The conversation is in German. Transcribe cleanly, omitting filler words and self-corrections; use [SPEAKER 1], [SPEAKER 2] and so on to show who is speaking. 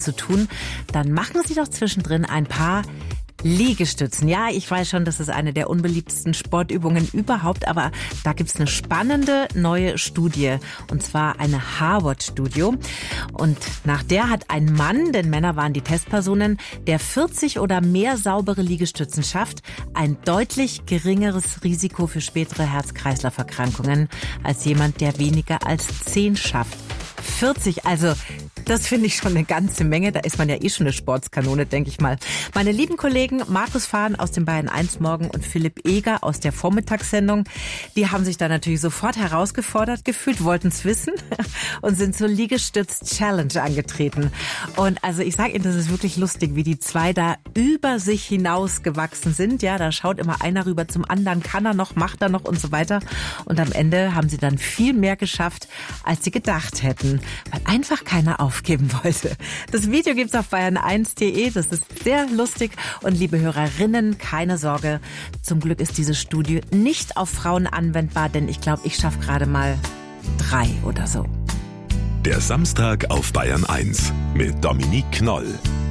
[SPEAKER 1] zu tun, dann machen Sie doch zwischendrin ein paar Liegestützen. Ja, ich weiß schon, das ist eine der unbeliebtesten Sportübungen überhaupt, aber da gibt's eine spannende neue Studie, und zwar eine Harvard-Studie. Und nach der hat ein Mann, denn Männer waren die Testpersonen, der 40 oder mehr saubere Liegestützen schafft, ein deutlich geringeres Risiko für spätere Herz-Kreislauf-Erkrankungen als jemand, der weniger als 10 schafft. 40, also das finde ich schon eine ganze Menge. Da ist man ja eh schon eine Sportskanone, denke ich mal. Meine lieben Kollegen Markus Fahn aus dem Bayern 1 Morgen und Philipp Eger aus der Vormittagssendung, die haben sich da natürlich sofort herausgefordert gefühlt, wollten es wissen und sind zur Liegestütz-Challenge angetreten. Und also ich sage Ihnen, das ist wirklich lustig, wie die zwei da über sich hinaus gewachsen sind. Ja, da schaut immer einer rüber zum anderen, kann er noch, macht er noch und so weiter. Und am Ende haben sie dann viel mehr geschafft, als sie gedacht hätten, weil einfach keiner aufgeben wollte. Das Video gibt's auf bayern1.de, das ist sehr lustig. Und liebe Hörerinnen, keine Sorge, zum Glück ist diese Studie nicht auf Frauen anwendbar, denn ich glaube, ich schaffe gerade mal 3 oder so.
[SPEAKER 2] Der Samstag auf Bayern 1 mit Dominique Knoll.